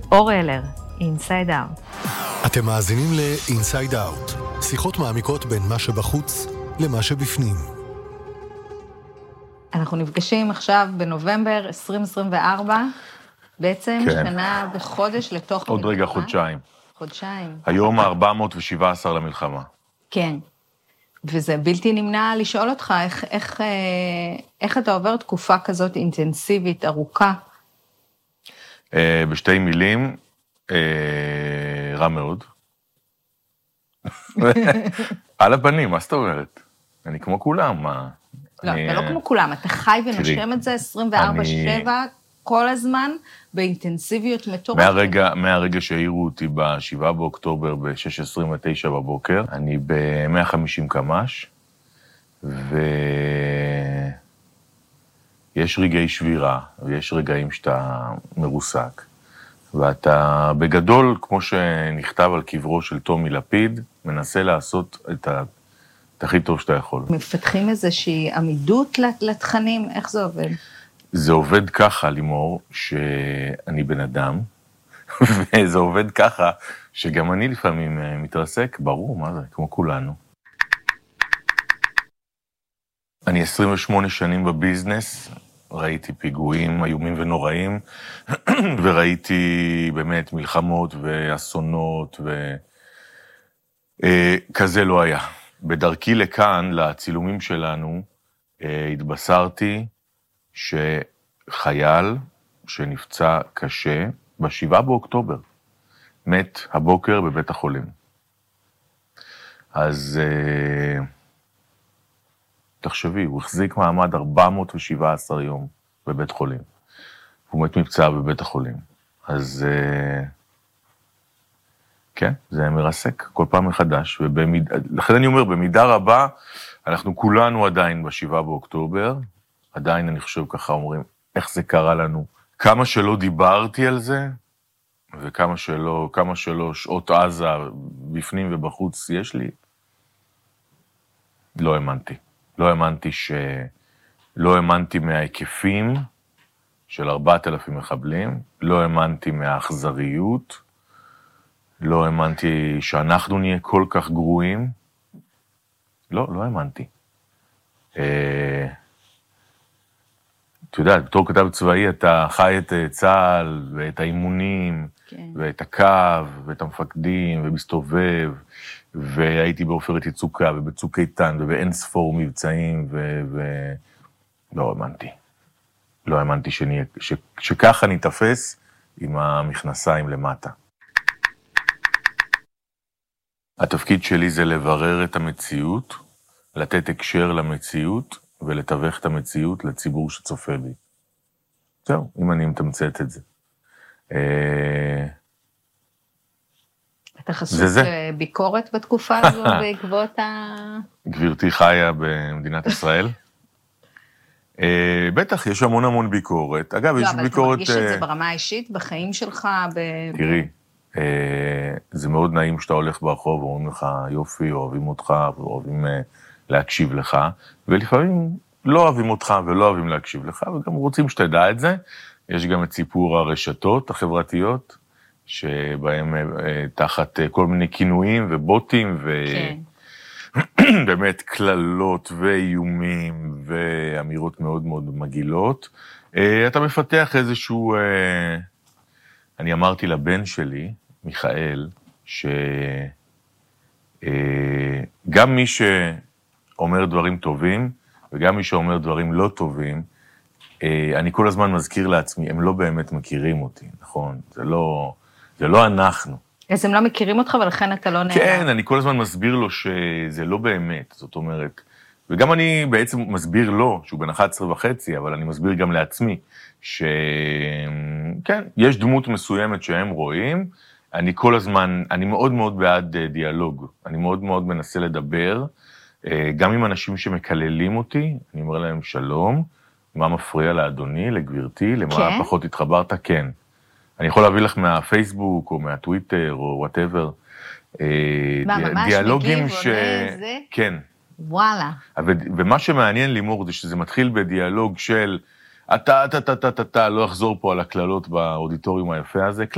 אור אלר, אינסייד אאוט. אתם מאזינים ל-Inside Out, שיחות מעמיקות בין מה שבחוץ למה שבפנים. אנחנו נפגשים עכשיו בנובמבר 2024, בעצם כן. שנה וחודש לתוך עוד המלחמה. רגע חודשיים. חודשיים. היום ה-417 למלחמה. כן. וזה בלתי נמנע לשאול אותך, איך אתה עובר תקופה כזאת אינטנסיבית, ארוכה? בשתי מילים, רע מאוד. על הפנים, מה זאת אומרת? אני כמו כולם, מה? לא, אתה לא כמו כולם, אתה חי ונושם את זה 24/7 כל הזמן, באינטנסיביות מטורפת. מהרגע שהעירו אותי ב-7 באוקטובר, ב-6:29 בבוקר, אני ב-150 קמ"ש, ויש רגעי שבירה, ויש רגעים שאתה מרוסק, ואתה בגדול, כמו שנכתב על קברו של טומי לפיד, מנסה לעשות את הכי טוב שאתה יכול. מפתחים איזושהי עמידות לתכנים, איך זה עובד? זה עובד ככה, לימור, שאני בן אדם, וזה עובד ככה, שגם אני לפעמים מתרסק, ברור, מה זה, כמו כולנו. אני 28 שנים בביזנס, ראיתי פיגועים איומים ונוראים, וראיתי באמת מלחמות ואסונות, וכזה לא היה. בדרכי לכאן, לצילומים שלנו, התבשרתי שחייל שנפצע קשה, ב-7 באוקטובר, מת הבוקר בבית החולים. אז תחשבי, הוא החזיק מעמד 417 יום בבית חולים. הוא מת מפצע בבית החולים. אז כן, זה מרסק כל פעם מחדש. לכן אני אומר, במידה רבה, אנחנו כולנו עדיין ב-7 באוקטובר, עדיין אני חושב ככה אומרים, איך זה קרה לנו? כמה שלא דיברתי על זה, וכמה שלא שעות עזה בפנים ובחוץ יש לי, לא האמנתי. לא האמנתי מההיקפים של 4,000 מחבלים, לא האמנתי מהאכזריות, לא האמנתי שאנחנו נהיה כל כך גרועים, לא האמנתי. אתה יודע, בתור כתב צבאי אתה חי את צה"ל ואת האימונים, כן. ואת הקו ואת המפקדים ומסתובב, והייתי בעופרת יצוקה ובצוק איתן ובאין ספור מבצעים לא האמנתי. לא האמנתי שככה נתאפס עם המכנסיים למטה. התפקיד שלי זה לברר את המציאות, לתת הקשר למציאות, ולתווך את המציאות לציבור שצופה בי. זהו, אם אני מתמצת את זה. אתה חשוף לביקורת בתקופה הזו בעקבות גברתי חיה במדינת ישראל? בטח, יש המון ביקורת. אגב, יש ביקורת... לא, אבל אתה מרגיש את זה ברמה האישית, בחיים שלך? תראי, זה מאוד נעים שאתה הולך ברחוב, ואומרים לך יופי, אוהבים אותך, ואוהבים להקשיב לך, ולפעמים לא אוהבים אותך ולא אוהבים להקשיב לך, וגם רוצים שתדע את זה. יש גם את סיפור הרשתות החברתיות, שבהם תחת כל מיני כינויים ובוטים, ובאמת כללות ואיומים ואמירות מאוד מאוד מגילות. אתה מפתח איזשהו... אני אמרתי לבן שלי, מיכאל, שגם מי שאומר דברים טובים, וגם מי שאומר דברים לא טובים, אני כל הזמן מזכיר לעצמי, הם לא באמת מכירים אותי, נכון? זה לא אנחנו. אז הם לא מכירים אותך, ולכן אתה לא נהנה. כן, אני כל הזמן מסביר לו שזה לא באמת, זאת אומרת, וגם אני בעצם מסביר לו, שהוא בן 11.5, אבל אני מסביר גם לעצמי, שכן, יש דמות מסוימת שהם רואים, אני כל הזמן, אני מאוד מאוד בעד דיאלוג, אני מאוד מאוד מנסה לדבר, גם עם אנשים שמקללים אותי, אני אומר להם שלום, מה מפריע לאדוני, לגברתי, למה פחות התחברת? כן. אני יכול להביא לך מהפייסבוק, או מהטוויטר, או whatever. דיאלוגים ממש מגיב, עונה זה? כן. וואלה. ומה שמעניין לימור זה שזה מתחיל בדיאלוג של, אתה, לא אחזור פה על הכללות באודיטוריום היפה הזה,